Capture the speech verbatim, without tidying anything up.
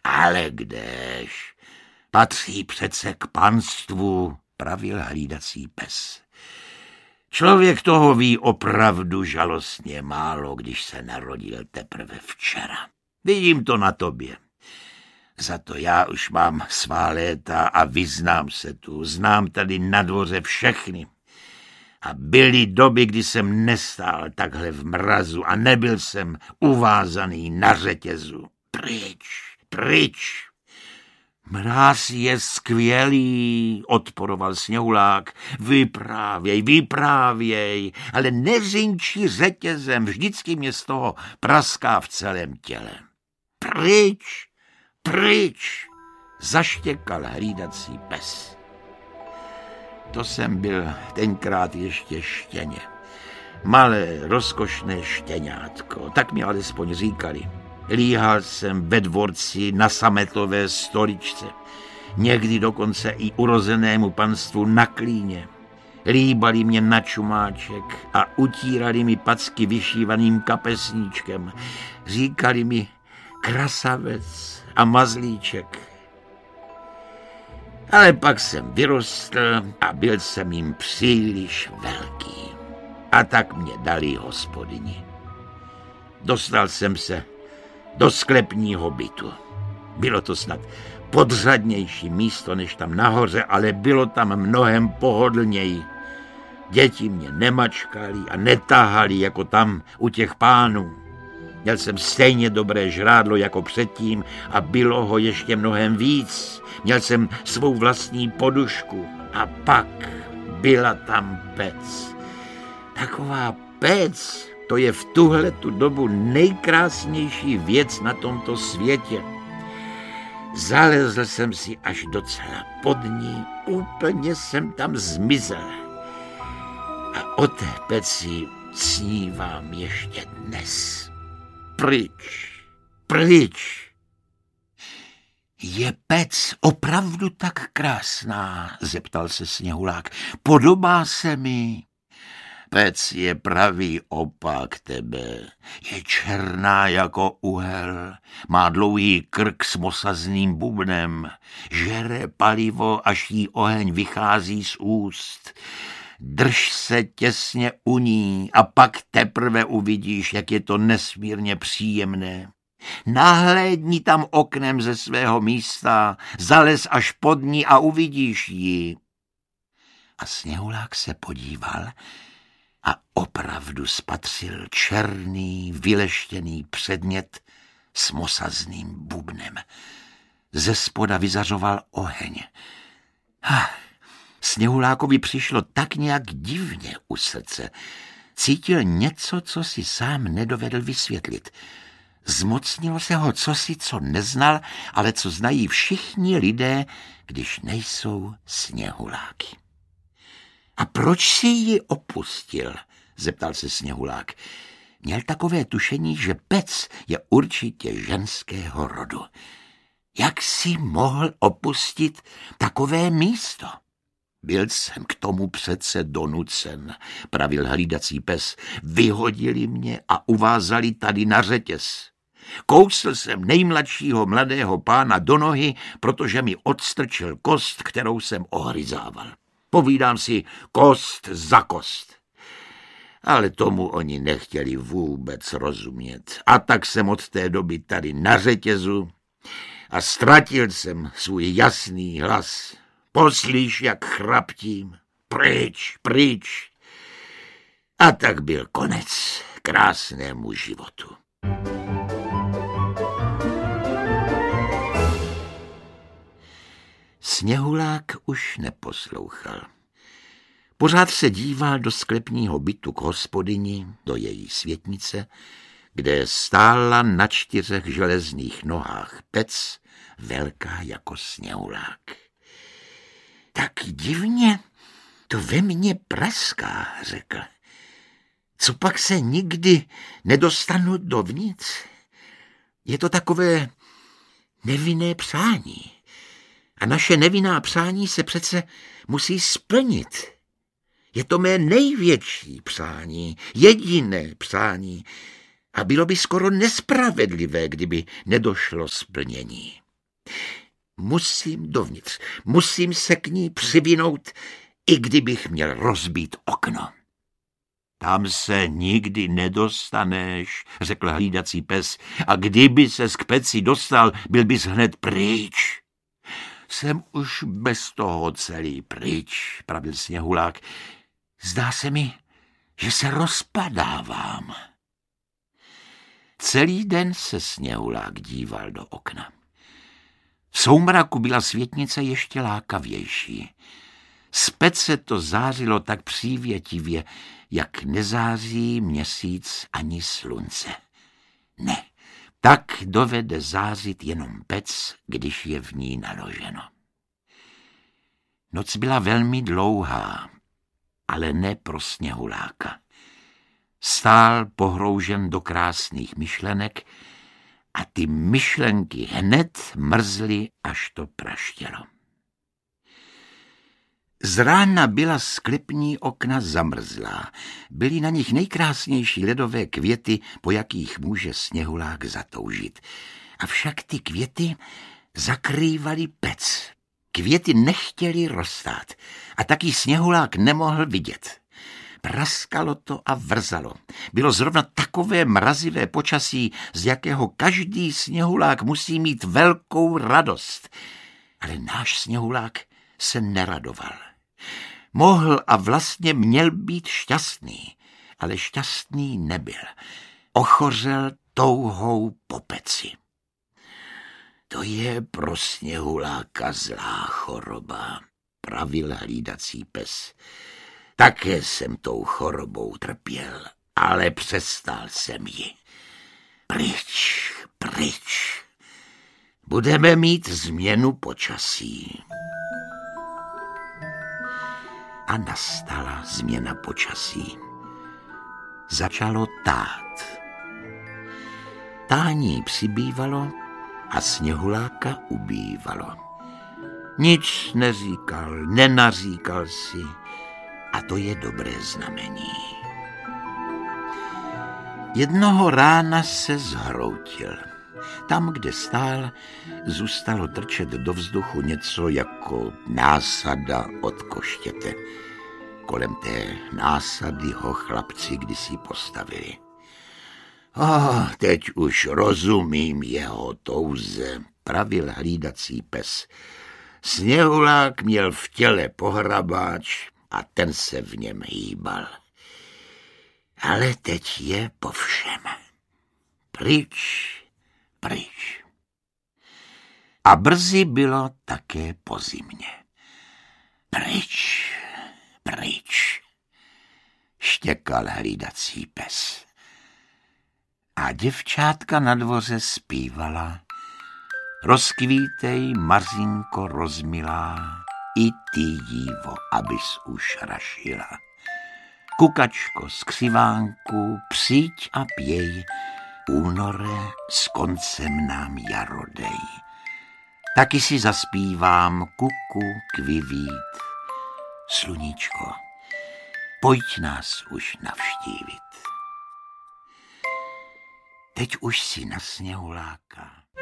Ale kdež, patří přece k panstvu, pravil hlídací pes. Člověk toho ví opravdu žalostně málo, když se narodil teprve včera. Vidím to na tobě. Za to já už mám svá léta a vyznám se tu. Znám tady na dvoře všechny. A byly doby, kdy jsem nestál takhle v mrazu a nebyl jsem uvázaný na řetězu. Pryč, pryč. Mráz je skvělý, odporoval Sněhulák. Vyprávěj, vyprávěj, ale neřinčí řetězem, vždycky mě z toho praská v celém těle. Pryč, pryč, zaštěkal hlídací pes. To jsem byl tenkrát ještě štěně. Malé, rozkošné štěňátko, tak mi alespoň říkali. Líhal jsem ve dvorci na sametové stoličce, někdy dokonce i urozenému panstvu na klíně. Líbali mě na čumáček a utírali mi packy vyšívaným kapesníčkem. Říkali mi krasavec a mazlíček. Ale pak jsem vyrostl a byl jsem jim příliš velký. A tak mě dali hospodyni. Dostal jsem se do sklepního bytu. Bylo to snad podřadnější místo než tam nahoře, ale bylo tam mnohem pohodlněji. Děti mě nemačkali a netahali jako tam u těch pánů. Měl jsem stejně dobré žrádlo jako předtím a bylo ho ještě mnohem víc. Měl jsem svou vlastní podušku a pak byla tam pec. Taková pec, to je v tuhle tu dobu nejkrásnější věc na tomto světě. Zalezl jsem si až docela pod ní, úplně jsem tam zmizel. A o té peci snívám ještě dnes. Pryč, pryč. Je pec opravdu tak krásná, zeptal se Sněhulák. Podobá se mi. Pec je pravý opak tebe. Je černá jako uhel, má dlouhý krk s mosazným bubnem, žere palivo, až jí oheň vychází z úst. Drž se těsně u ní a pak teprve uvidíš, jak je to nesmírně příjemné. Nahlédni tam oknem ze svého místa, zalez až pod ní a uvidíš ji. A Sněhulák se podíval a opravdu spatřil černý, vyleštěný předmět s mosazným bubnem. Ze spoda vyzařoval oheň. Ha, Sněhulákovi přišlo tak nějak divně u srdce. Cítil něco, co si sám nedovedl vysvětlit. Zmocnilo se ho cosi, co neznal, ale co znají všichni lidé, když nejsou Sněhuláky. A proč si ji opustil? Zeptal se Sněhulák. Měl takové tušení, že pec je určitě ženského rodu. Jak si mohl opustit takové místo? Byl jsem k tomu přece donucen, pravil hlídací pes. Vyhodili mě a uvázali tady na řetěz. Kousl jsem nejmladšího mladého pána do nohy, protože mi odstrčil kost, kterou jsem ohryzával. Povídám si kost za kost. Ale tomu oni nechtěli vůbec rozumět. A tak jsem od té doby tady na řetězu a ztratil jsem svůj jasný hlas. Poslíš, jak chraptím. Pryč, pryč. A tak byl konec krásnému životu. Sněhulák už neposlouchal. Pořád se díval do sklepního bytu k hospodyni, do její světnice, kde stála na čtyřech železných nohách pec, velká jako Sněhulák. Tak divně to ve mně praská, řekl. Co pak se nikdy nedostanu dovnitř? Je to takové nevinné přání. A naše nevinná přání se přece musí splnit. Je to mé největší přání, jediné přání. A bylo by skoro nespravedlivé, kdyby nedošlo splnění. Musím dovnitř, musím se k ní přivinout, i kdybych měl rozbít okno. Tam se nikdy nedostaneš, řekl hlídací pes, a kdyby ses k peci dostal, byl bys hned pryč. Jsem už bez toho celý pryč, pravil Sněhulák. Zdá se mi, že se rozpadávám. Celý den se Sněhulák díval do okna. V soumraku byla světnice ještě lákavější. Z pece to zářilo tak přívětivě, jak nezáří měsíc ani slunce. Ne, tak dovede zářit jenom pec, když je v ní naloženo. Noc byla velmi dlouhá, ale ne pro Sněhuláka. Stál pohroužen do krásných myšlenek a ty myšlenky hned mrzly, až to praštělo. Z rána byla sklepní okna zamrzlá. Byly na nich nejkrásnější ledové květy, po jakých může Sněhulák zatoužit. Avšak ty květy zakrývaly pec. Květy nechtěly roztát a taky Sněhulák nemohl vidět. Praskalo to a vrzalo. Bylo zrovna takové mrazivé počasí, z jakého každý Sněhulák musí mít velkou radost. Ale náš Sněhulák se neradoval. Mohl a vlastně měl být šťastný, ale šťastný nebyl. Ochořel touhou po peci. To je pro Sněhuláka zlá choroba, pravil hlídací pes. Také jsem tou chorobou trpěl, ale přestal jsem ji. Pryč, pryč. Budeme mít změnu počasí. A nastala změna počasí. Začalo tát. Tání přibývalo a Sněhuláka ubývalo. Nic neříkal, nenaříkal si, a to je dobré znamení. Jednoho rána se zhroutil. Tam, kde stál, zůstalo trčet do vzduchu něco jako násada od koštěte. Kolem té násady ho chlapci kdysi postavili. Oh, teď už rozumím jeho touze, pravil hlídací pes. Sněhulák měl v těle pohrabáč a ten se v něm hýbal. Ale teď je po všem. Pryč, pryč. A brzy bylo také po zimě. Pryč, pryč, štěkal hlídací pes. A děvčátka na dvoře zpívala. Rozkvítej, Mařinko rozmilá, i ty dívo, abys už rašila. Kukačko z křivánku, přijď a pěj, únore s koncem nám jaro dej. Taky si zaspívám kuku kvivít. Sluníčko, pojď nás už navštívit. Teď už si na Sněhuláka